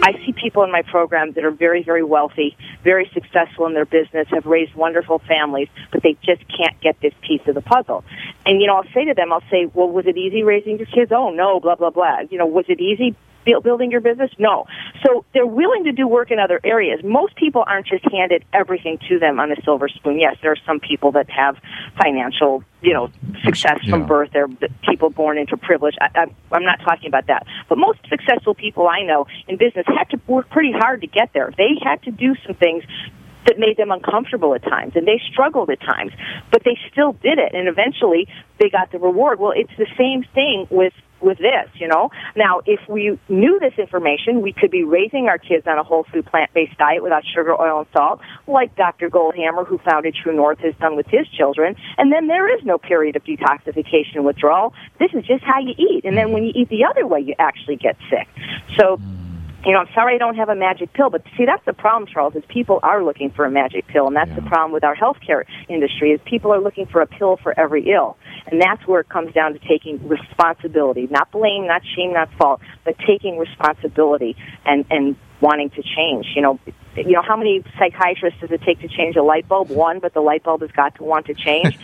I see people in my program that are very, very wealthy, very successful in their business, have raised wonderful families, but they just can't get this piece of the puzzle. And, I'll say to them, well, was it easy raising your kids? Oh, no, blah, blah, blah. Was it easy building your business? No. So they're willing to do work in other areas. Most people aren't just handed everything to them on a silver spoon. Yes, there are some people that have financial, success from birth. They're people born into privilege. I'm not talking about that. But most successful people I know in business had to work pretty hard to get there. They had to do some things that made them uncomfortable at times, and they struggled at times, but they still did it, and eventually they got the reward. Well, it's the same thing with this, Now, if we knew this information, we could be raising our kids on a whole food, plant-based diet without sugar, oil, and salt, like Dr. Goldhammer, who founded True North, has done with his children, and then there is no period of detoxification and withdrawal. This is just how you eat, and then when you eat the other way, you actually get sick. So, I'm sorry I don't have a magic pill, but see, that's the problem, Charles, is people are looking for a magic pill, and that's the problem with our healthcare industry, is people are looking for a pill for every ill. And that's where it comes down to taking responsibility, not blame, not shame, not fault, but taking responsibility and wanting to change. How many psychiatrists does it take to change a light bulb? One, but the light bulb has got to want to change.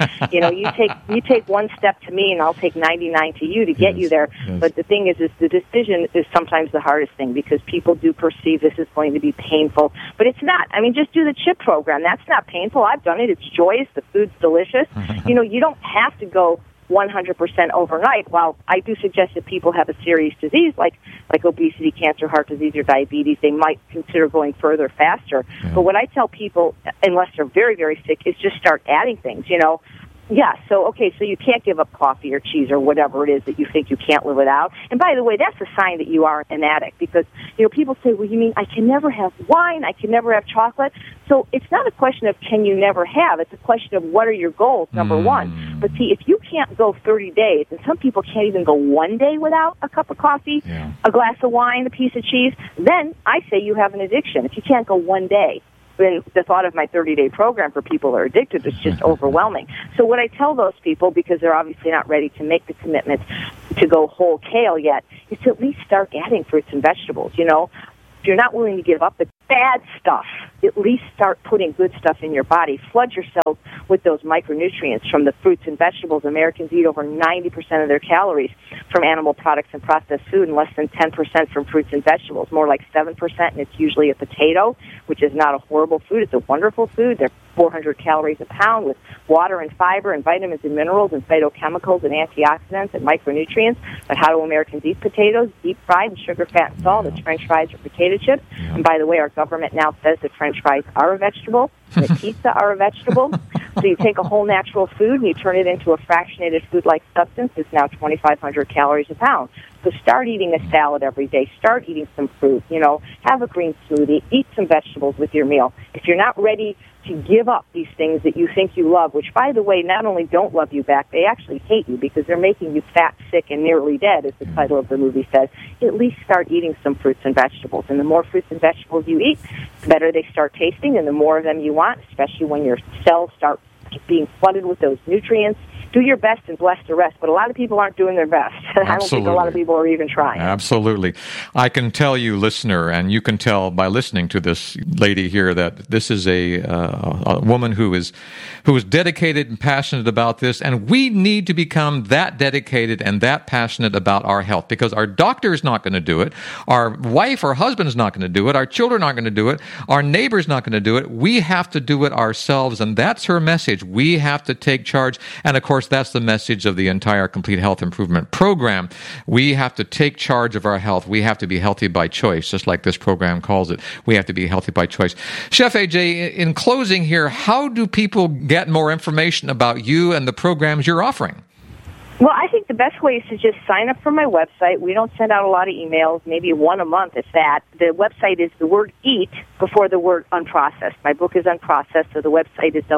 You take one step to me, and I'll take 99 to you to get you there. Yes. But the thing is the decision is sometimes the hardest thing, because people do perceive this is going to be painful, but it's not. Just do the CHIP program. That's not painful. I've done it. It's joyous. The food's delicious. You don't have to go 100% overnight. While I do suggest that people have a serious disease like obesity, cancer, heart disease, or diabetes, they might consider going further faster. Yeah. But what I tell people, unless they're very, very sick, is just start adding things, Yeah, so you can't give up coffee or cheese or whatever it is that you think you can't live without. And by the way, that's a sign that you are an addict, because, people say, well, you mean I can never have wine, I can never have chocolate? So it's not a question of can you never have, it's a question of what are your goals, number one. But see, if you can't go 30 days, and some people can't even go one day without a cup of coffee, a glass of wine, a piece of cheese, then I say you have an addiction. If you can't go one day, then the thought of my 30-day program for people who are addicted is just overwhelming. So what I tell those people, because they're obviously not ready to make the commitment to go whole kale yet, is to at least start adding fruits and vegetables. If you're not willing to give up the bad stuff, at least start putting good stuff in your body. Flood yourself with those micronutrients from the fruits and vegetables. Americans eat over 90% of their calories from animal products and processed food, and less than 10% from fruits and vegetables, more like 7%, and it's usually a potato, which is not a horrible food. It's a wonderful food. They're 400 calories a pound with water and fiber and vitamins and minerals and phytochemicals and antioxidants and micronutrients. But how do Americans eat potatoes? Deep fried and sugar, fat, and salt. It's French fries or potato chips. Yeah. And by the way, our government now says that French fries are a vegetable, and that pizza are a vegetable. So you take a whole natural food and you turn it into a fractionated food-like substance. It's now 2,500 calories a pound. So start eating a salad every day. Start eating some fruit. Have a green smoothie. Eat some vegetables with your meal. If you're not ready to give up these things that you think you love, which, by the way, not only don't love you back, they actually hate you because they're making you fat, sick, and nearly dead, as the title of the movie says, at least start eating some fruits and vegetables. And the more fruits and vegetables you eat, the better they start tasting, and the more of them you want, especially when your cells start being flooded with those nutrients. Do your best and bless the rest, but a lot of people aren't doing their best. I don't think a lot of people are even trying. Absolutely. I can tell you, listener, and you can tell by listening to this lady here, that this is a woman who is dedicated and passionate about this, and we need to become that dedicated and that passionate about our health, because our doctor is not going to do it, our wife or husband is not going to do it, our children aren't going to do it, our neighbor's not going to do it. We have to do it ourselves, and that's her message. We have to take charge, and of course, that's the message of the entire Complete Health Improvement Program. We have to take charge of our health. We have to be healthy by choice, just like this program calls it. We have to be healthy by choice. Chef AJ, in closing here, how do people get more information about you and the programs you're offering? Well, I think the best way is to just sign up for my website. We don't send out a lot of emails, maybe one a month if that. The website is the word eat before the word unprocessed. My book is unprocessed, so the website is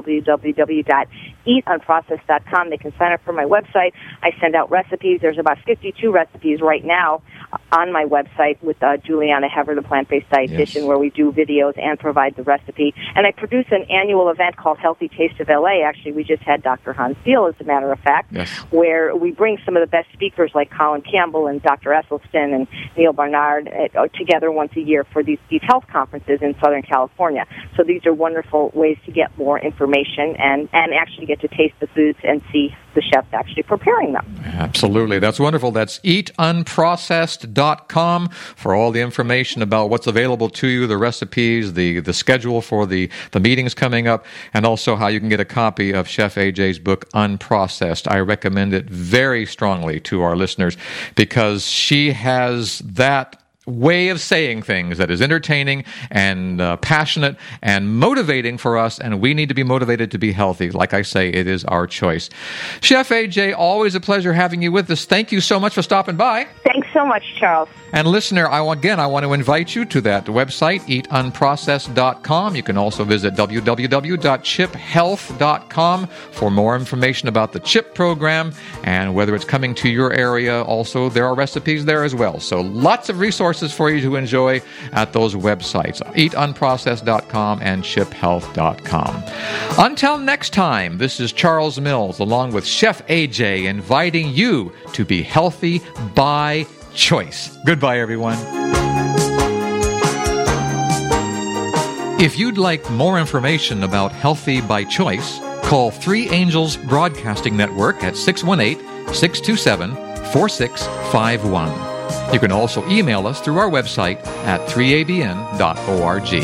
www.eatunprocessed.com. They can sign up for my website. I send out recipes. There's about 52 recipes right now on my website with Juliana Hever, the plant-based dietitian, where we do videos and provide the recipe. And I produce an annual event called Healthy Taste of LA. Actually, we just had Dr. Hans Thiel, as a matter of fact, where we bring some of the best speakers like Colin Campbell and Dr. Esselstyn and Neil Barnard together once a year for these health conferences in Southern California. So these are wonderful ways to get more information and actually get to taste the foods and see the chefs actually preparing them. Absolutely. That's wonderful. That's eatunprocessed.com for all the information about what's available to you, the recipes, the schedule for the meetings coming up, and also how you can get a copy of Chef AJ's book, Unprocessed. I recommend it very strongly to our listeners because she has that way of saying things that is entertaining and passionate and motivating for us, and we need to be motivated to be healthy. Like I say, it is our choice. Chef AJ, always a pleasure having you with us. Thank you so much for stopping by. Thanks so much, Charles. And listener, I want to invite you to that website, eatunprocessed.com. You can also visit www.chiphealth.com for more information about the CHIP program and whether it's coming to your area. Also, there are recipes there as well. So lots of resources for you to enjoy at those websites, eatunprocessed.com and chiphealth.com. Until next time, this is Charles Mills along with Chef AJ inviting you to be healthy by choice. Goodbye, everyone. If you'd like more information about Healthy by Choice, call 3 Angels Broadcasting Network at 618-627-4651. You can also email us through our website at 3abn.org.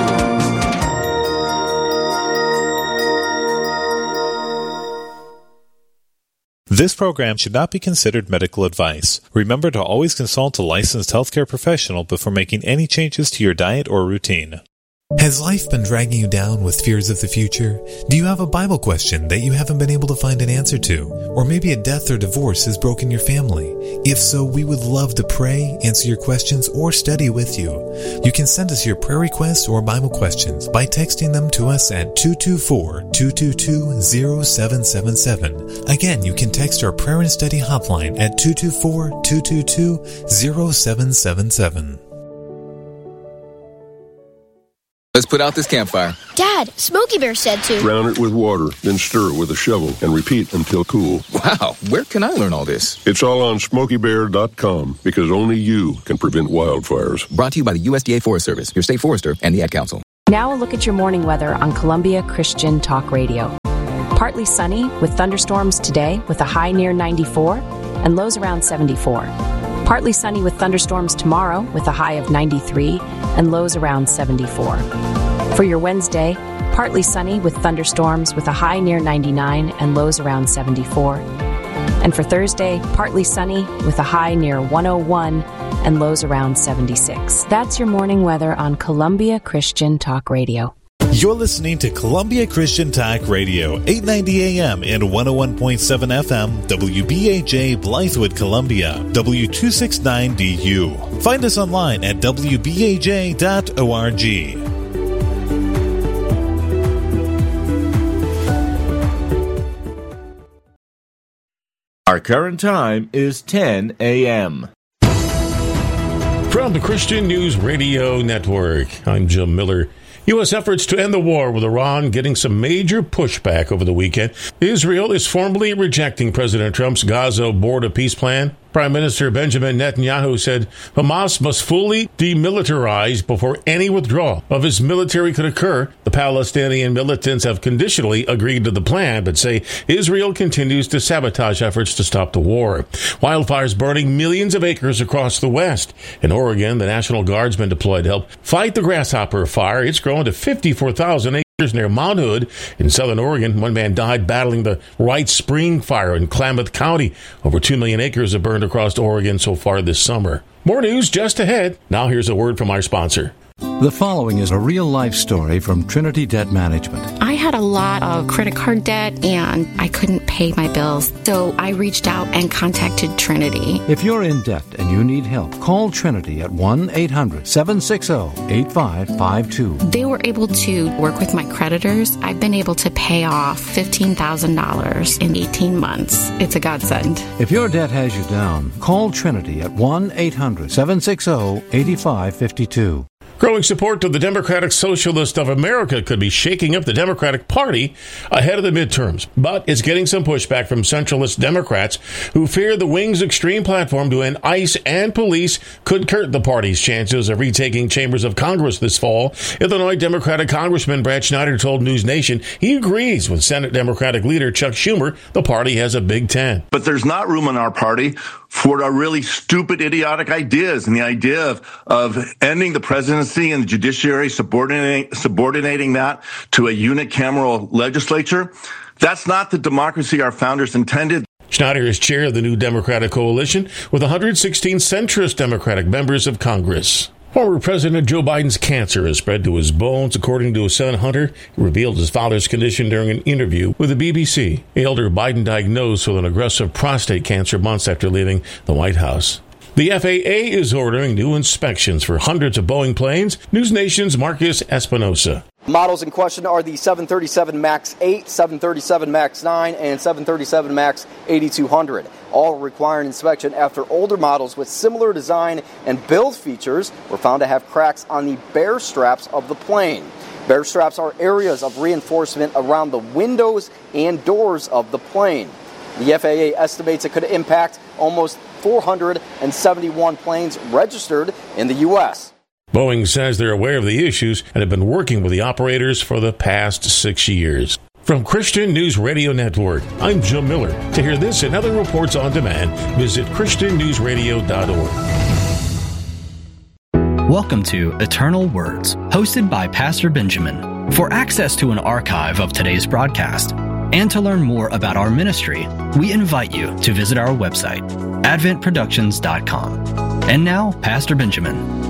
This program should not be considered medical advice. Remember to always consult a licensed healthcare professional before making any changes to your diet or routine. Has life been dragging you down with fears of the future? Do you have a Bible question that you haven't been able to find an answer to? Or maybe a death or divorce has broken your family? If so, we would love to pray, answer your questions, or study with you. You can send us your prayer requests or Bible questions by texting them to us at 224-222-0777. Again, you can text our prayer and study hotline at 224-222-0777. Let's put out this campfire. Dad, Smokey Bear said to drown it with water, then stir it with a shovel and repeat until cool. Wow, where can I learn all this? It's all on SmokeyBear.com because only you can prevent wildfires. Brought to you by the USDA Forest Service, your state forester, and the Ad Council. Now a look at your morning weather on Columbia Christian Talk Radio. Partly sunny with thunderstorms today with a high near 94 and lows around 74. Partly sunny with thunderstorms tomorrow with a high of 93 and lows around 74. For your Wednesday, partly sunny with thunderstorms with a high near 99 and lows around 74. And for Thursday, partly sunny with a high near 101 and lows around 76. That's your morning weather on Columbia Christian Talk Radio. You're listening to Columbia Christian Talk Radio, 890 AM and 101.7 FM, WBAJ Blythewood, Columbia, W269DU. Find us online at WBAJ.org. Our current time is 10 a.m. From the Christian News Radio Network, I'm Jim Miller. U.S. efforts to end the war with Iran getting some major pushback over the weekend. Israel is formally rejecting President Trump's Gaza border peace plan. Prime Minister Benjamin Netanyahu said Hamas must fully demilitarize before any withdrawal of its military could occur. The Palestinian militants have conditionally agreed to the plan, but say Israel continues to sabotage efforts to stop the war. Wildfires burning millions of acres across the West. In Oregon, the National Guard's been deployed to help fight the grasshopper fire. It's grown to 54,000 acres near Mount Hood in southern Oregon. One man died battling the Wright Spring fire in Klamath County. Over 2 million acres have burned across Oregon so far this summer. More news just ahead. Now here's a word from our sponsor. The following is a real-life story from Trinity Debt Management. I had a lot of credit card debt, and I couldn't pay my bills, so I reached out and contacted Trinity. If you're in debt and you need help, call Trinity at 1-800-760-8552. They were able to work with my creditors. I've been able to pay off $15,000 in 18 months. It's a godsend. If your debt has you down, call Trinity at 1-800-760-8552. Growing support to the Democratic Socialist of America could be shaking up the Democratic Party ahead of the midterms, but it's getting some pushback from centralist Democrats who fear the wing's extreme platform to end ICE and police could hurt the party's chances of retaking chambers of Congress this fall. Illinois Democratic Congressman Brad Schneider told News Nation he agrees with Senate Democratic leader Chuck Schumer the party has a Big Ten. But there's not room in our party for our really stupid, idiotic ideas, and the idea of ending the presidency and the judiciary, subordinating that to a unicameral legislature. That's not the democracy our founders intended. Schneider is chair of the new Democratic coalition with 116 centrist Democratic members of Congress. Former President Joe Biden's cancer has spread to his bones. According to his son, Hunter, he revealed his father's condition during an interview with the BBC. The elder Biden diagnosed with an aggressive prostate cancer months after leaving the White House. The FAA is ordering new inspections for hundreds of Boeing planes. News Nation's Marcus Espinosa. Models in question are the 737 MAX 8, 737 MAX 9, and 737 MAX 8200. All require an inspection after older models with similar design and build features were found to have cracks on the bear straps of the plane. Bear straps are areas of reinforcement around the windows and doors of the plane. The FAA estimates it could impact almost 471 planes registered in the U.S. Boeing says they're aware of the issues and have been working with the operators for the past 6 years. From Christian News Radio Network, I'm Jim Miller. To hear this and other reports on demand, visit ChristianNewsRadio.org. Welcome to Eternal Words, hosted by Pastor Benjamin. For access to an archive of today's broadcast and to learn more about our ministry, we invite you to visit our website, adventproductions.com. And now, Pastor Benjamin.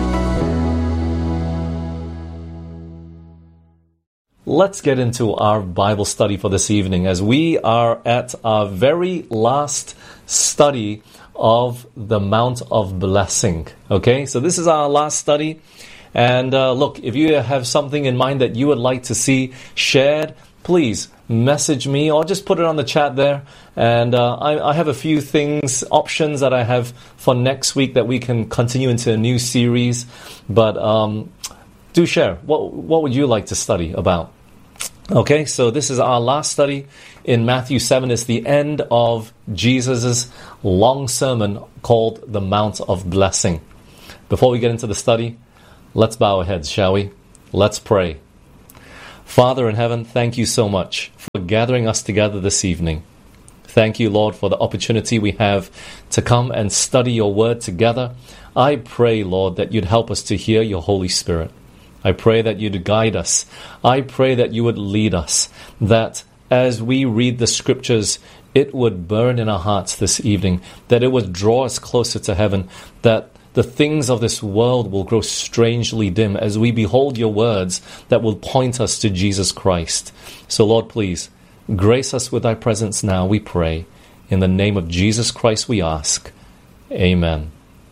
Let's get into our Bible study for this evening as we are at our very last study of the Mount of Blessing. Okay, so this is our last study. And look, if you have something in mind that you would like to see shared, please message me or just put it on the chat there. And I have a few options that I have for next week that we can continue into a new series. But do share. What would you like to study about? Okay, so this is our last study in Matthew 7. It's the end of Jesus' long sermon called the Mount of Blessing. Before we get into the study, let's bow our heads, shall we? Let's pray. Father in heaven, thank you so much for gathering us together this evening. Thank you, Lord, for the opportunity we have to come and study your word together. I pray, Lord, that you'd help us to hear your Holy Spirit. I pray that you'd guide us. I pray that you would lead us, that as we read the scriptures, it would burn in our hearts this evening, that it would draw us closer to heaven, that the things of this world will grow strangely dim as we behold your words that will point us to Jesus Christ. So, Lord, please, grace us with thy presence now, we pray. In the name of Jesus Christ we ask. Amen.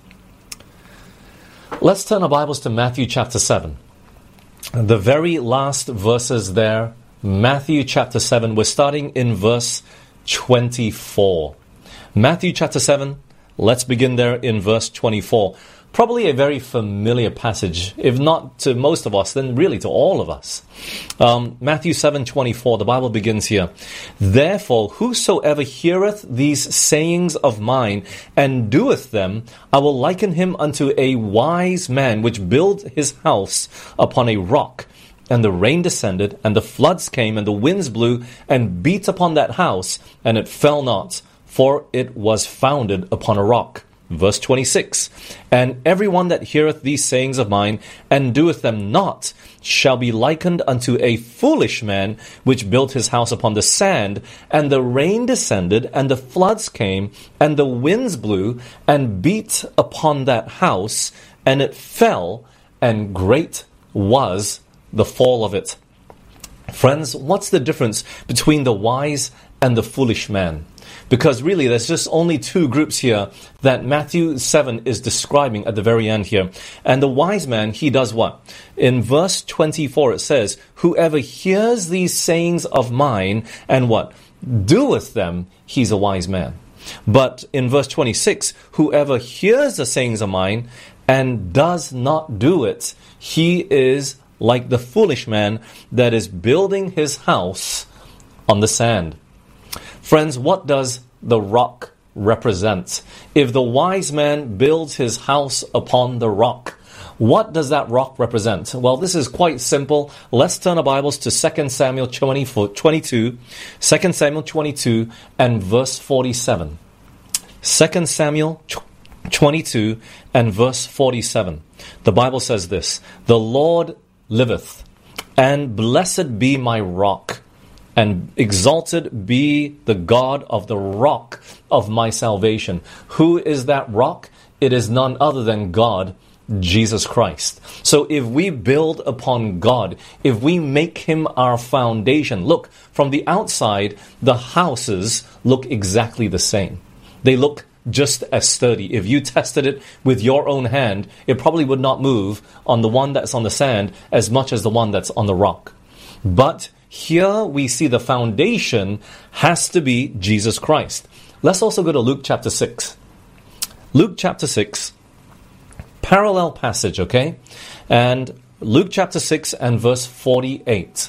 Let's turn our Bibles to Matthew chapter 7. The very last verses there, Matthew chapter 7, we're starting in verse 24. Matthew chapter 7, let's begin there in verse 24. Probably a very familiar passage, if not to most of us, then really to all of us. Matthew 7:24, the Bible begins here. Therefore, whosoever heareth these sayings of mine, and doeth them, I will liken him unto a wise man, which built his house upon a rock. And the rain descended, and the floods came, and the winds blew, and beat upon that house, and it fell not, for it was founded upon a rock. Verse 26, and everyone that heareth these sayings of mine, and doeth them not, shall be likened unto a foolish man, which built his house upon the sand, and the rain descended, and the floods came, and the winds blew, and beat upon that house, and it fell, and great was the fall of it. Friends, what's the difference between the wise and the foolish man? Because really, there's just only two groups here that Matthew 7 is describing at the very end here. And the wise man, he does what? In verse 24, it says, whoever hears these sayings of mine and what? Doeth them, he's a wise man. But in verse 26, whoever hears the sayings of mine and does not do it, he is like the foolish man that is building his house on the sand. Friends, what does the rock represent? If the wise man builds his house upon the rock, what does that rock represent? Well, this is quite simple. Let's turn our Bibles to 2 Samuel 22, 2 Samuel 22 and verse 47. 2 Samuel 22 and verse 47. The Bible says this, "The Lord liveth, and blessed be my rock, and exalted be the God of the rock of my salvation." Who is that rock? It is none other than God, Jesus Christ. So if we build upon God, if we make him our foundation, look, from the outside, the houses look exactly the same. They look just as sturdy. If you tested it with your own hand, it probably would not move on the one that's on the sand as much as the one that's on the rock. But here we see the foundation has to be Jesus Christ. Let's also go to Luke chapter 6. Luke chapter 6, parallel passage, okay? And Luke chapter 6 and verse 48.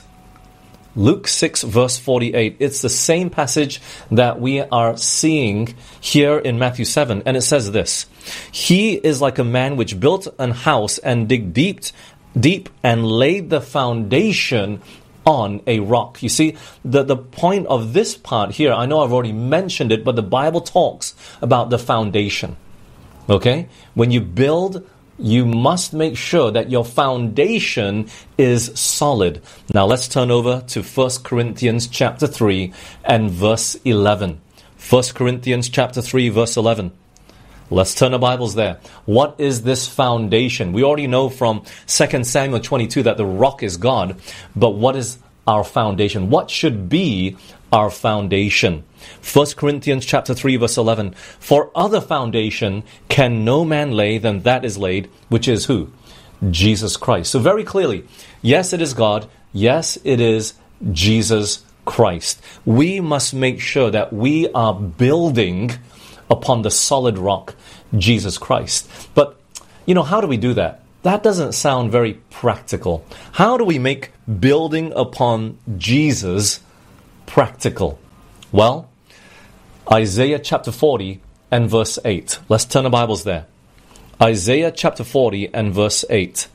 Luke 6 verse 48. It's the same passage that we are seeing here in Matthew 7. And it says this, "He is like a man which built an house and digged deep and laid the foundation on a rock." You see, the point of this part here, I know I've already mentioned it, but the Bible talks about the foundation. Okay? When you build, you must make sure that your foundation is solid. Now let's turn over to 1 Corinthians chapter 3 and verse 11. 1 Corinthians chapter 3 verse 11. Let's turn our Bibles there. What is this foundation? We already know from 2 Samuel 22 that the rock is God, but what is our foundation? What should be our foundation? 1 Corinthians chapter 3 verse 11. "For other foundation can no man lay than that is laid," which is who? Jesus Christ. So very clearly, yes, it is God. Yes, it is Jesus Christ. We must make sure that we are building upon the solid rock, Jesus Christ. But, how do we do that? That doesn't sound very practical. How do we make building upon Jesus practical? Well, Isaiah chapter 40 and verse 8. Let's turn the Bibles there. Isaiah chapter 40 and verse 8.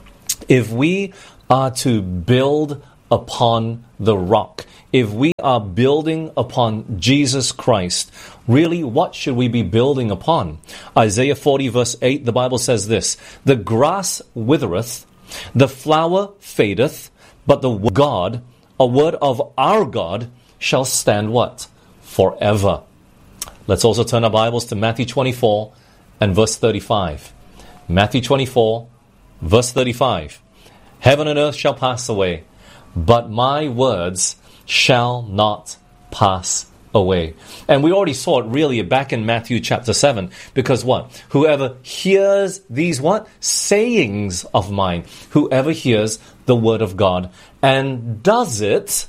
If we are to build upon the rock, if we are building upon Jesus Christ, really, what should we be building upon? Isaiah 40 verse 8, the Bible says this, "The grass withereth, the flower fadeth, but the word of our God shall stand" what? Forever. Let's also turn our Bibles to Matthew 24 and verse 35. Matthew 24 verse 35. "Heaven and earth shall pass away, but my words shall not pass away." And we already saw it really back in Matthew chapter 7. Because what? Whoever hears these what? Sayings of mine. Whoever hears the word of God and does it,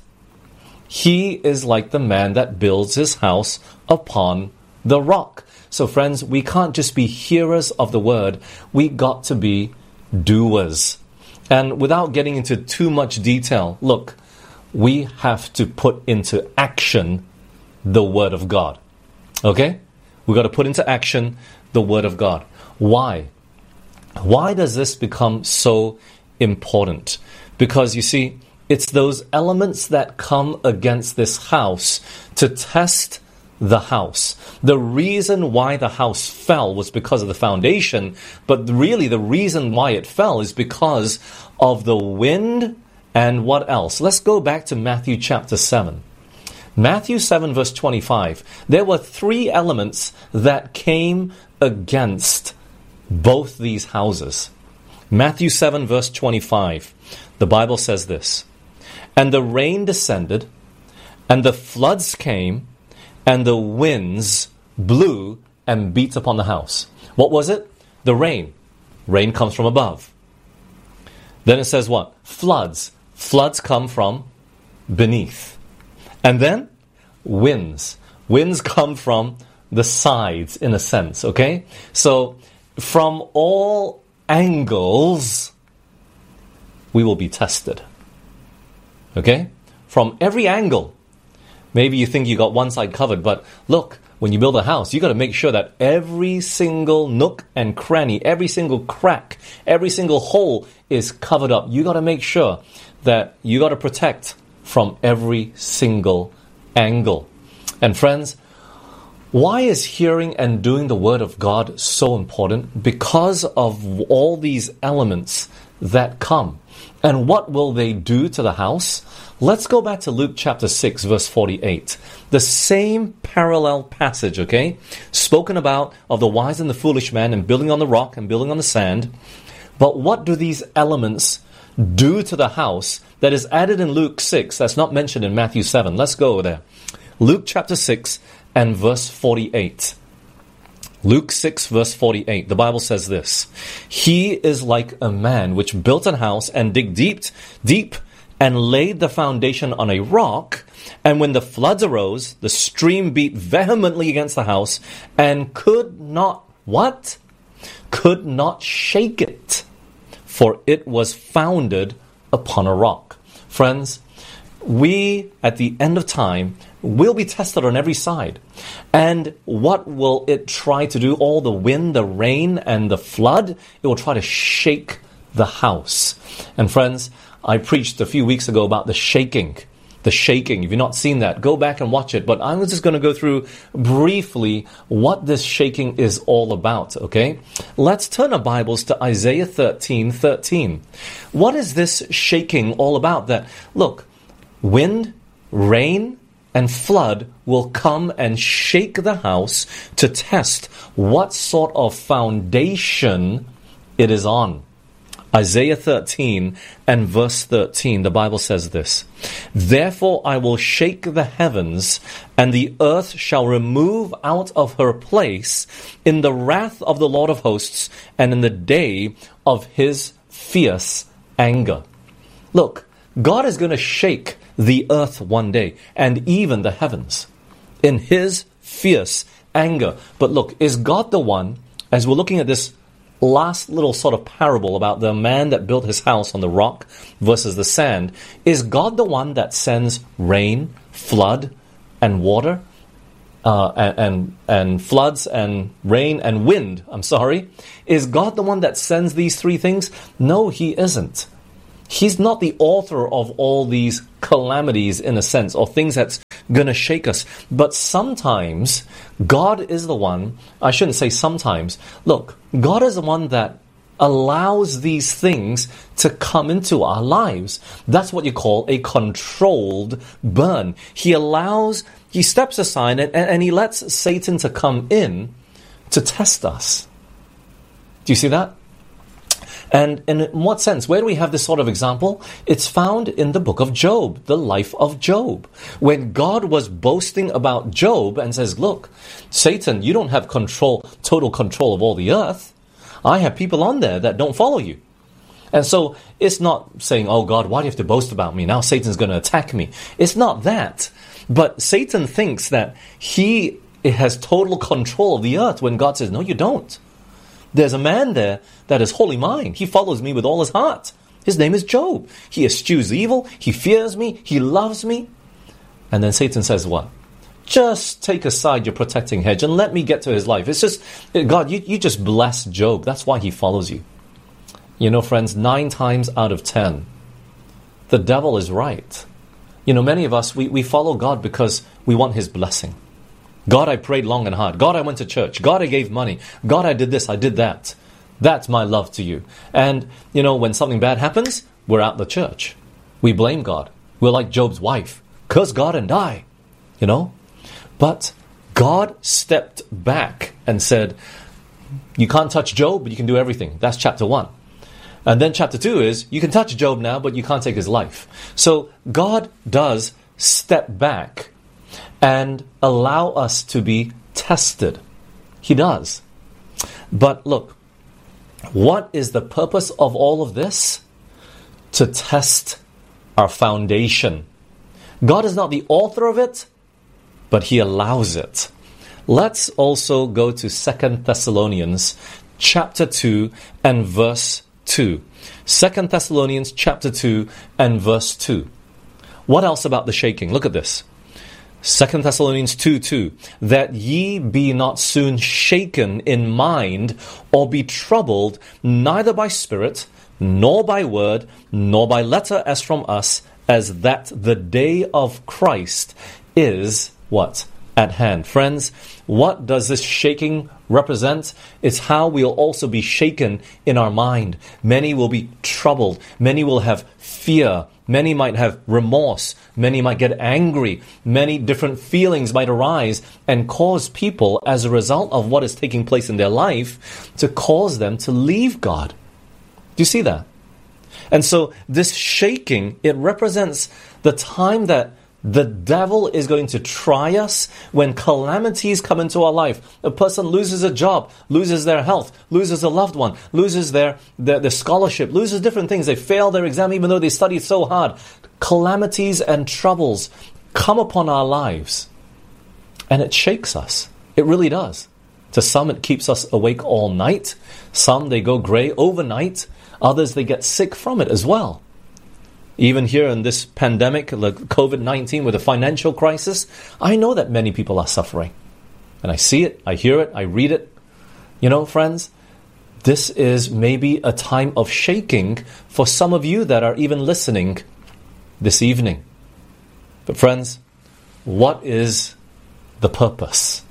he is like the man that builds his house upon the rock. So friends, we can't just be hearers of the word. We got to be doers. And without getting into too much detail, look, we have to put into action the word of God. Okay? We've got to put into action the word of God. Why? Why does this become so important? Because you see, it's those elements that come against this house to test the house. The reason why the house fell was because of the foundation, but really the reason why it fell is because of the wind and what else? Let's go back to Matthew chapter 7. Matthew 7 verse 25. There were three elements that came against both these houses. Matthew 7 verse 25. The Bible says this, "And the rain descended, and the floods came, and the winds blew and beat upon the house." What was it? The rain. Rain comes from above. Then it says what? Floods. Floods come from beneath. And then winds. Winds come from the sides, in a sense, okay? So, from all angles, we will be tested. Okay? From every angle. Maybe you think you got one side covered, but look, when you build a house, you got to make sure that every single nook and cranny, every single crack, every single hole is covered up. You got to make sure that you got to protect from every single angle. And friends, why is hearing and doing the Word of God so important? Because of all these elements that come. And what will they do to the house? Let's go back to Luke chapter 6, verse 48. The same parallel passage, okay? Spoken about of the wise and the foolish man and building on the rock and building on the sand. But what do these elements do to the house that is added in Luke 6 that's not mentioned in Matthew 7? Let's go there. Luke chapter 6 and verse 48. Luke 6 verse 48, the Bible says this: He is like a man which built an house and digged deep and laid the foundation on a rock. And when the floods arose, the stream beat vehemently against the house and could not, what? Could not shake it, for it was founded upon a rock. Friends, we, at the end of time, will be tested on every side. And what will it try to do? All the wind, the rain, and the flood, it will try to shake the house. And friends, I preached a few weeks ago about the shaking. The shaking. If you've not seen that, go back and watch it. But I'm just going to go through briefly what this shaking is all about, okay? Let's turn our Bibles to Isaiah 13:13. What is this shaking all about? That, look, wind, rain, and flood will come and shake the house to test what sort of foundation it is on. Isaiah 13 and verse 13, the Bible says this: Therefore I will shake the heavens, and the earth shall remove out of her place in the wrath of the Lord of hosts, and in the day of his fierce anger. Look, God is going to shake the earth one day, and even the heavens, in his fierce anger. But look, is God the one, as we're looking at this last little sort of parable about the man that built his house on the rock versus the sand, is God the one that sends rain, flood, and water, and floods and rain and wind? Is God the one that sends these three things? No, he isn't. He's not the author of all these calamities, in a sense, or things that's going to shake us. But sometimes God is the one, I shouldn't say sometimes, look, God is the one that allows these things to come into our lives. That's what you call a controlled burn. He steps aside and he lets Satan to come in to test us. Do you see that? And in what sense? Where do we have this sort of example? It's found in the book of Job, the life of Job. When God was boasting about Job and says, look, Satan, you don't have total control of all the earth. I have people on there that don't follow you. And so it's not saying, oh God, why do you have to boast about me? Now Satan's going to attack me. It's not that. But Satan thinks that he has total control of the earth when God says, no, you don't. There's a man there that is wholly mine. He follows me with all his heart. His name is Job. He eschews evil. He fears me. He loves me. And then Satan says what? Just take aside your protecting hedge and let me get to his life. It's just, God, you just bless Job. That's why he follows you. You know, friends, 9 times out of 10, the devil is right. You know, many of us, we follow God because we want his blessing. God, I prayed long and hard. God, I went to church. God, I gave money. God, I did this, I did that. That's my love to you. And, you know, when something bad happens, we're out the church. We blame God. We're like Job's wife. Curse God and die. You know? But God stepped back and said, you can't touch Job, but you can do everything. That's chapter 1. And then chapter 2 is, you can touch Job now, but you can't take his life. So God does step back and allow us to be tested. He does. But look, what is the purpose of all of this? To test our foundation. God is not the author of it, but he allows it. Let's also go to 2 Thessalonians chapter 2 and verse 2. 2 Thessalonians chapter 2 and verse 2. What else about the shaking? Look at this. 2 Thessalonians 2:2, that ye be not soon shaken in mind, or be troubled, neither by spirit, nor by word, nor by letter as from us, as that the day of Christ is, what? At hand. Friends, what does this shaking represent? It's how we'll also be shaken in our mind. Many will be troubled. Many will have fear. Many might have remorse. Many might get angry. Many different feelings might arise and cause people, as a result of what is taking place in their life, to cause them to leave God. Do you see that? And so this shaking, it represents the time that the devil is going to try us when calamities come into our life. A person loses a job, loses their health, loses a loved one, loses their scholarship, loses different things. They fail their exam even though they studied so hard. Calamities and troubles come upon our lives, and it shakes us. It really does. To some, it keeps us awake all night. Some, they go grey overnight. Others, they get sick from it as well. Even here in this pandemic, like COVID-19, with a financial crisis, I know that many people are suffering. And I see it, I hear it, I read it. You know, friends, this is maybe a time of shaking for some of you that are even listening this evening. But friends, what is the purpose?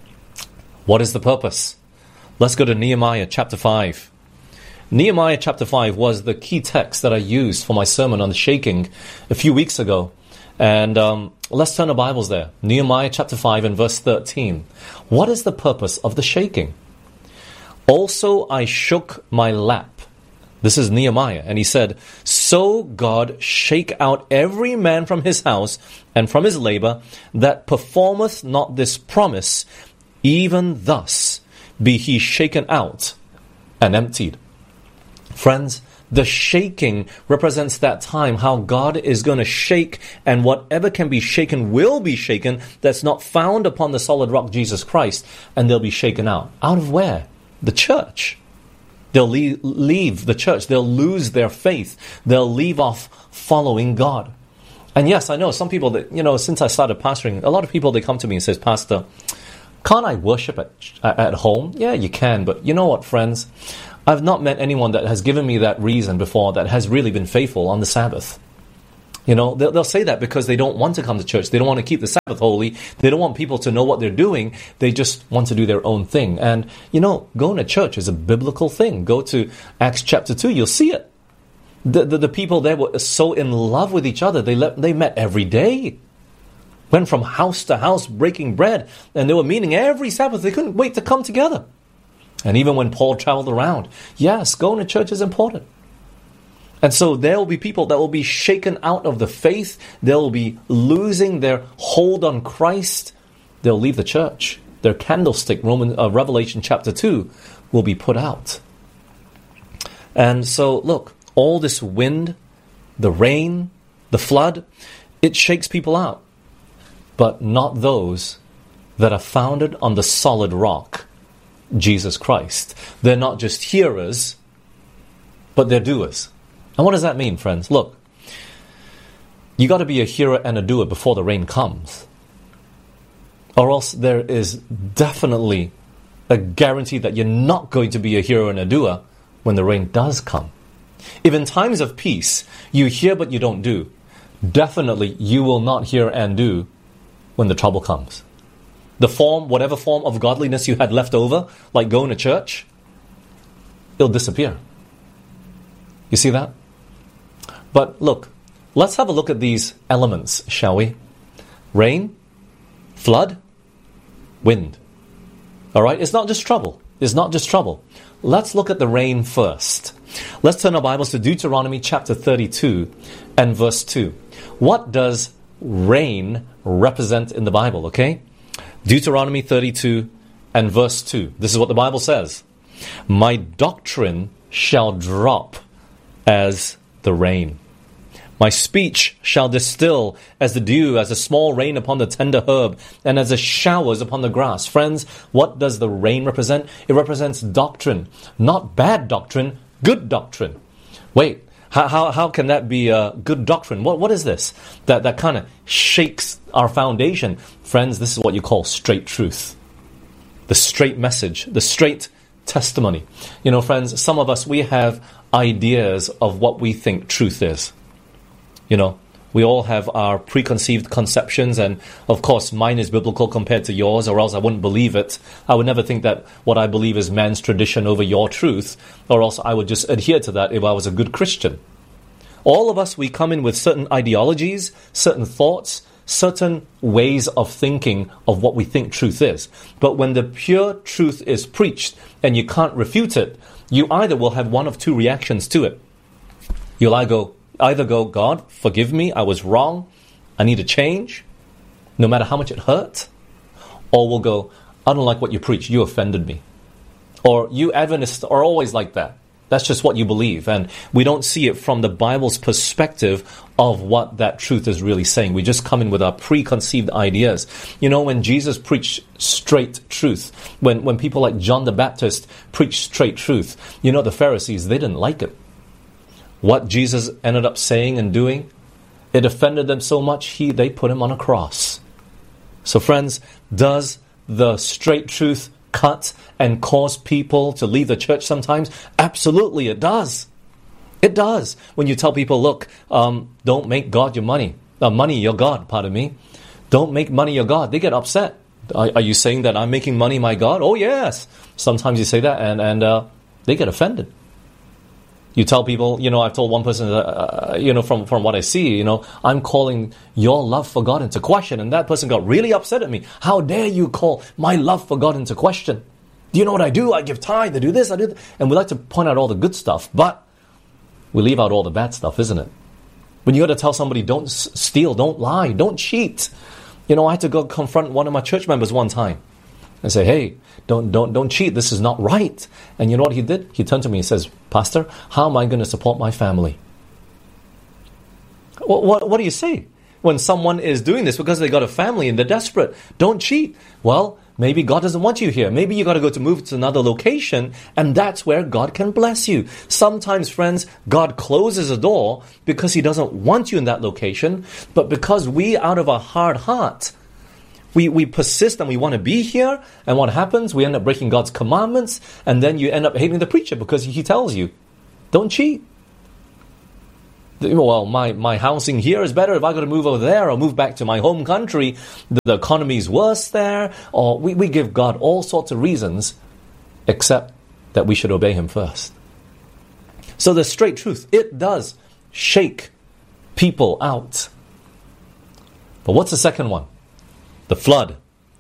What is the purpose? Let's go to Nehemiah chapter 5. Nehemiah chapter 5 was the key text that I used for my sermon on the shaking a few weeks ago. And let's turn our Bibles there. Nehemiah chapter 5 and verse 13. What is the purpose of the shaking? Also I shook my lap. This is Nehemiah. And he said, so God shake out every man from his house and from his labor that performeth not this promise, even thus be he shaken out and emptied. Friends, the shaking represents that time, how God is going to shake, and whatever can be shaken will be shaken that's not found upon the solid rock, Jesus Christ, and they'll be shaken out. Out of where? The church. They'll leave the church. They'll lose their faith. They'll leave off following God. And yes, I know some people that, since I started pastoring, a lot of people, they come to me and says, Pastor, can't I worship at home? Yeah, you can, but you know what, friends? I've not met anyone that has given me that reason before that has really been faithful on the Sabbath. They'll say that because they don't want to come to church. They don't want to keep the Sabbath holy. They don't want people to know what they're doing. They just want to do their own thing. And, going to church is a biblical thing. Go to Acts chapter 2, you'll see it. The people there were so in love with each other. They met every day. Went from house to house breaking bread. And they were meeting every Sabbath. They couldn't wait to come together. And even when Paul traveled around, yes, going to church is important. And so there will be people that will be shaken out of the faith. They'll be losing their hold on Christ. They'll leave the church. Their candlestick, Revelation chapter 2, will be put out. And so, look, all this wind, the rain, the flood, it shakes people out. But not those that are founded on the solid rock, Jesus Christ. They're not just hearers, but they're doers. And what does that mean, friends? Look, you got to be a hearer and a doer before the rain comes. Or else there is definitely a guarantee that you're not going to be a hearer and a doer when the rain does come. If in times of peace you hear but you don't do, definitely you will not hear and do when the trouble comes. Whatever form of godliness you had left over, like going to church, it'll disappear. You see that? But look, let's have a look at these elements, shall we? Rain, flood, wind. All right? It's not just trouble. It's not just trouble. Let's look at the rain first. Let's turn our Bibles to Deuteronomy chapter 32 and verse 2. What does rain represent in the Bible, okay? Deuteronomy 32 and verse 2. This is what the Bible says. My doctrine shall drop as the rain. My speech shall distill as the dew, as a small rain upon the tender herb, and as the showers upon the grass. Friends, what does the rain represent? It represents doctrine. Not bad doctrine, good doctrine. Wait, how can that be a good doctrine? What is this? That kind of shakes our foundation. Friends, this is what you call straight truth. The straight message, the straight testimony. You know, friends, some of us, we have ideas of what we think truth is. You know, we all have our preconceived conceptions, and of course mine is biblical compared to yours, or else I wouldn't believe it. I would never think that what I believe is man's tradition over your truth, or else I would just adhere to that if I was a good Christian. All of us, we come in with certain ideologies, certain thoughts, certain ways of thinking of what we think truth is. But when the pure truth is preached and you can't refute it, you either will have one of two reactions to it. You'll either go, God, forgive me, I was wrong, I need to change, no matter how much it hurt. Or we'll go, I don't like what you preach, you offended me. Or you Adventists are always like that. That's just what you believe. And we don't see it from the Bible's perspective of what that truth is really saying. We just come in with our preconceived ideas. You know, when Jesus preached straight truth, when people like John the Baptist preached straight truth, you know, the Pharisees, they didn't like it. What Jesus ended up saying and doing, it offended them so much, they put him on a cross. So friends, does the straight truth cut and cause people to leave the church sometimes? Absolutely, it does. It does. When you tell people, look, don't make God your money. Money your God, pardon me. Don't make money your God. They get upset. Are you saying that I'm making money my God? Oh, yes. Sometimes you say that and they get offended. You tell people, you know, I've told one person, you know, from what I see, you know, I'm calling your love for God into question. And that person got really upset at me. How dare you call my love for God into question? Do you know what I do? I give tithe, I do this, I do that. And we like to point out all the good stuff, but we leave out all the bad stuff, isn't it? When you got to tell somebody, don't steal, don't lie, don't cheat. You know, I had to go confront one of my church members one time and say, hey, don't cheat. This is not right. And you know what he did? He turned to me and says, Pastor, how am I going to support my family? What do you say when someone is doing this because they got a family and they're desperate? Don't cheat. Well, maybe God doesn't want you here. Maybe you got to move to another location, and that's where God can bless you. Sometimes, friends, God closes a door because he doesn't want you in that location, but because we, out of our hard heart, we persist and we want to be here, and what happens? We end up breaking God's commandments, and then you end up hating the preacher because he tells you, don't cheat. Well, my housing here is better. If I got to move over there or move back to my home country, the economy is worse there. Or we give God all sorts of reasons, except that we should obey him first. So the straight truth, it does shake people out. But what's the second one? The flood.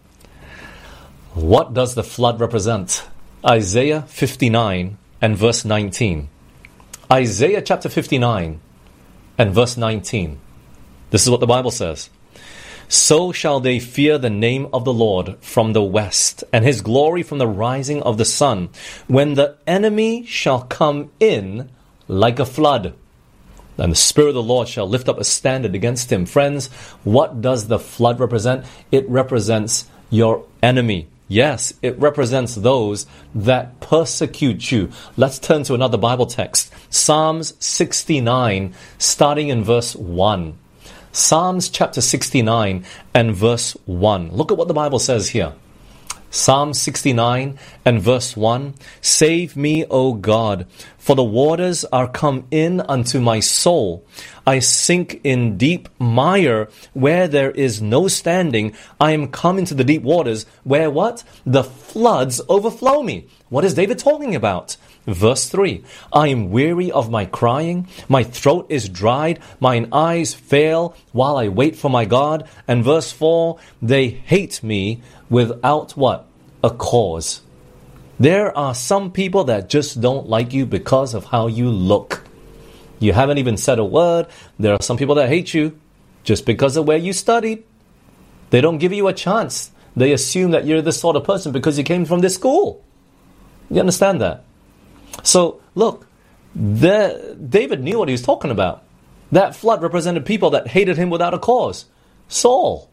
What does the flood represent? Isaiah 59 and verse 19. Isaiah chapter 59 and verse 19. This is what the Bible says. So shall they fear the name of the Lord from the west, and his glory from the rising of the sun, when the enemy shall come in like a flood. And the Spirit of the Lord shall lift up a standard against him. Friends, what does the flood represent? It represents your enemy. Yes, it represents those that persecute you. Let's turn to another Bible text. Psalms 69, starting in verse 1. Psalms chapter 69 and verse 1. Look at what the Bible says here. Psalm 69 and verse 1. Save me, O God, for the waters are come in unto my soul. I sink in deep mire where there is no standing. I am come into the deep waters where what? The floods overflow me. What is David talking about? Verse 3. I am weary of my crying. My throat is dried. Mine eyes fail while I wait for my God. And verse 4. They hate me without what? A cause. There are some people that just don't like you because of how you look. You haven't even said a word. There are some people that hate you just because of where you studied. They don't give you a chance. They assume that you're this sort of person because you came from this school. You understand that? So, look, David knew what he was talking about. That flood represented people that hated him without a cause. Saul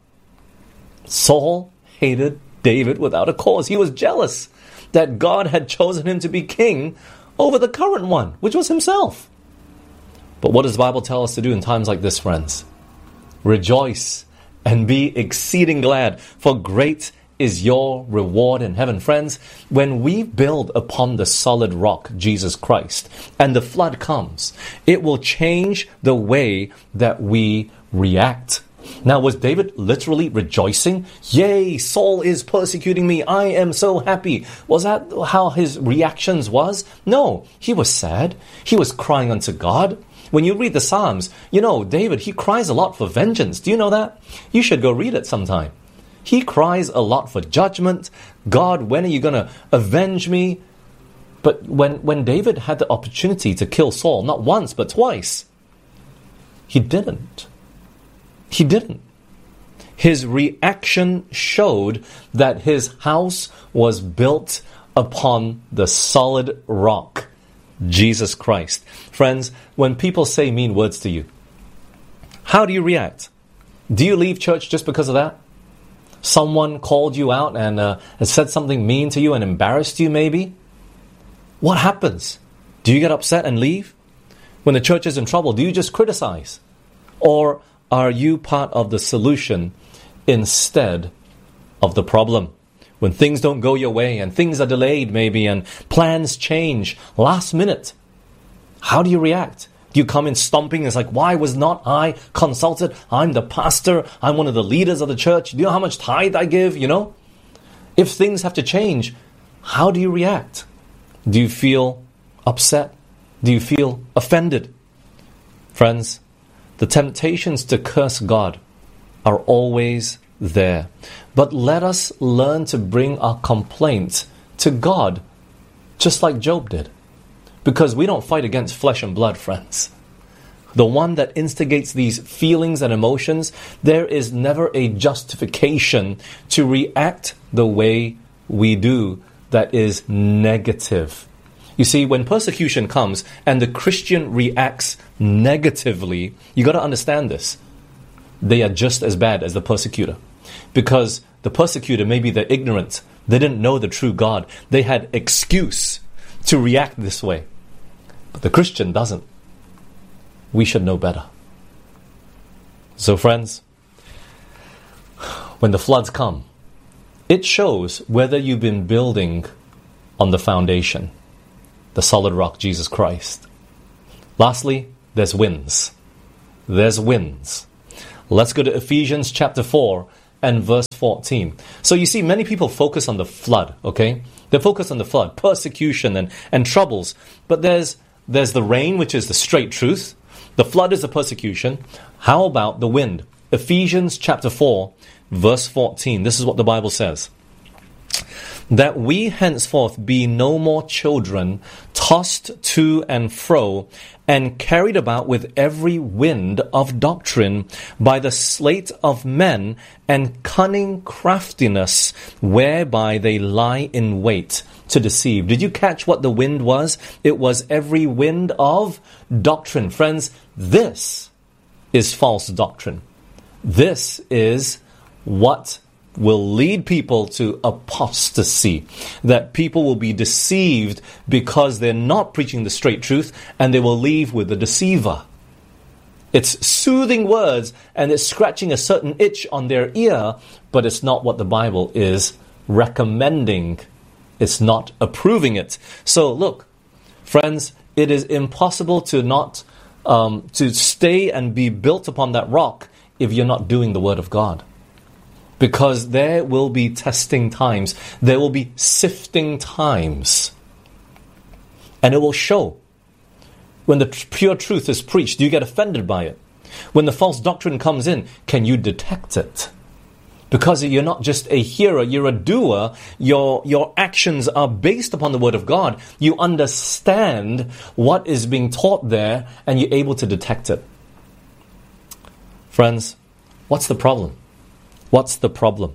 hated David without a cause. He was jealous that God had chosen him to be king over the current one, which was himself. But what does the Bible tell us to do in times like this, friends? Rejoice and be exceeding glad, for great is your reward in heaven. Friends, when we build upon the solid rock, Jesus Christ, and the flood comes, it will change the way that we react. Now, was David literally rejoicing? Yay, Saul is persecuting me. I am so happy. Was that how his reactions was? No, he was sad. He was crying unto God. When you read the Psalms, David, he cries a lot for vengeance. Do you know that? You should go read it sometime. He cries a lot for judgment. God, when are you going to avenge me? But when David had the opportunity to kill Saul, not once, but twice, he didn't. He didn't. His reaction showed that his house was built upon the solid rock, Jesus Christ. Friends, when people say mean words to you, how do you react? Do you leave church just because of that? Someone called you out and has said something mean to you and embarrassed you maybe? What happens? Do you get upset and leave? When the church is in trouble, do you just criticize? Or are you part of the solution instead of the problem? When things don't go your way and things are delayed maybe and plans change last minute, how do you react? Do you come in stomping? It's like, why was not I consulted? I'm the pastor. I'm one of the leaders of the church. Do you know how much tithe I give? If things have to change, how do you react? Do you feel upset? Do you feel offended? Friends, the temptations to curse God are always there. But let us learn to bring our complaints to God, just like Job did. Because we don't fight against flesh and blood, friends. The one that instigates these feelings and emotions, there is never a justification to react the way we do that is negative. You see, when persecution comes and the Christian reacts negatively, you got to understand this. They are just as bad as the persecutor. Because the persecutor, maybe they're ignorant. They didn't know the true God. They had excuse to react this way. But the Christian doesn't. We should know better. So friends, when the floods come, it shows whether you've been building on the foundation, the solid rock, Jesus Christ. Lastly, there's winds. There's winds. Let's go to Ephesians chapter 4 and verse 14. So you see, many people focus on the flood, okay? They focus on the flood, persecution and troubles. But there's the rain, which is the straight truth. The flood is the persecution. How about the wind? Ephesians chapter 4, verse 14. This is what the Bible says. That we henceforth be no more children, tossed to and fro, and carried about with every wind of doctrine, by the sleight of men, and cunning craftiness, whereby they lie in wait to deceive. Did you catch what the wind was? It was every wind of doctrine. Friends, this is false doctrine. This is what will lead people to apostasy. That people will be deceived because they're not preaching the straight truth, and they will leave with the deceiver. It's soothing words and it's scratching a certain itch on their ear, but it's not what the Bible is recommending. It's not approving it. So look, friends, it is impossible to not to stay and be built upon that rock if you're not doing the Word of God. Because there will be testing times. There will be sifting times. And it will show. When the pure truth is preached, do you get offended by it? When the false doctrine comes in, can you detect it? Because you're not just a hearer, you're a doer. Your actions are based upon the Word of God. You understand what is being taught there, and you're able to detect it. Friends, what's the problem? What's the problem?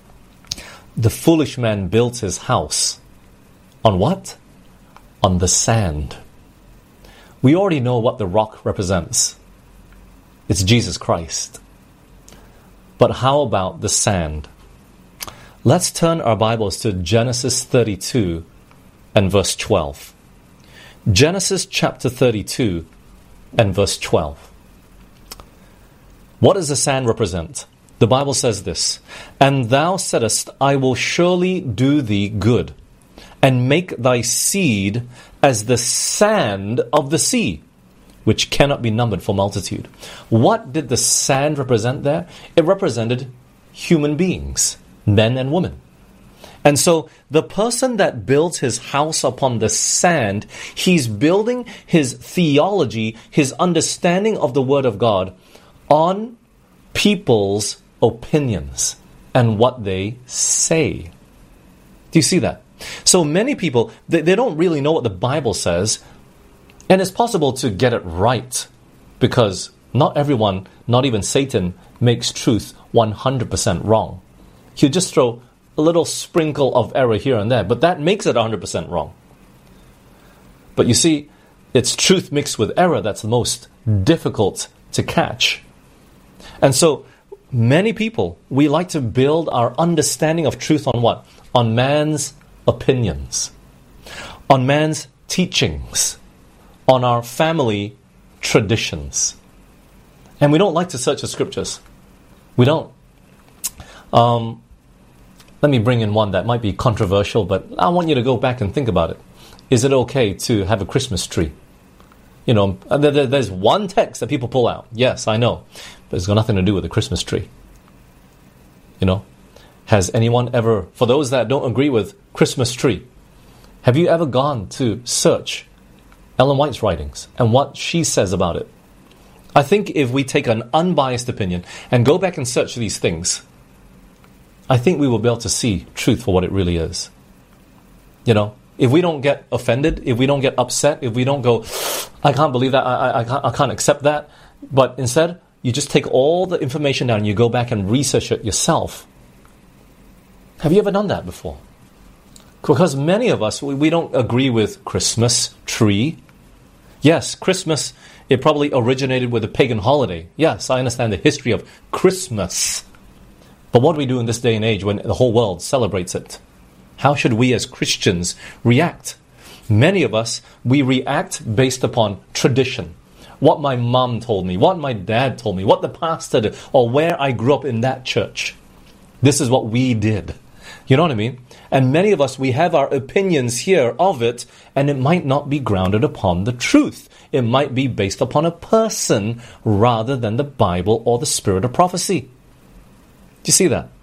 The foolish man built his house on what? On the sand. We already know what the rock represents. It's Jesus Christ. But how about the sand? Let's turn our Bibles to Genesis 32 and verse 12. Genesis chapter 32 and verse 12. What does the sand represent? The Bible says this, "And thou saidest, I will surely do thee good, and make thy seed as the sand of the sea, which cannot be numbered for multitude." What did the sand represent there? It represented human beings, men and women. And so the person that builds his house upon the sand, he's building his theology, his understanding of the Word of God on people's opinions and what they say. Do you see that? So many people, they don't really know what the Bible says, and it's possible to get it right because not everyone, not even Satan, makes truth 100% wrong. He'll just throw a little sprinkle of error here and there, but that makes it 100% wrong. But you see, it's truth mixed with error that's the most difficult to catch. And so many people, we like to build our understanding of truth on what? On man's opinions, on man's teachings, on our family traditions. And we don't like to search the scriptures. We don't. Let me bring in one that might be controversial, but I want you to go back and think about it. Is it okay to have a Christmas tree? You know, there's one text that people pull out. Yes, I know. But it's got nothing to do with the Christmas tree. You know? Has anyone ever, for those that don't agree with Christmas tree, have you ever gone to search Ellen White's writings and what she says about it? I think if we take an unbiased opinion and go back and search these things, I think we will be able to see truth for what it really is. You know, if we don't get offended, if we don't get upset, if we don't go, I can't believe that, I can't accept that, but instead, you just take all the information down and you go back and research it yourself. Have you ever done that before? Because many of us, we don't agree with Christmas tree. Yes, Christmas, it probably originated with a pagan holiday. Yes, I understand the history of Christmas. But what do we do in this day and age when the whole world celebrates it? How should we as Christians react? Many of us, we react based upon tradition. What my mom told me, what my dad told me, what the pastor did, or where I grew up in that church. This is what we did. You know what I mean? And many of us, we have our opinions here of it, and it might not be grounded upon the truth. It might be based upon a person rather than the Bible or the spirit of prophecy. Do you see that?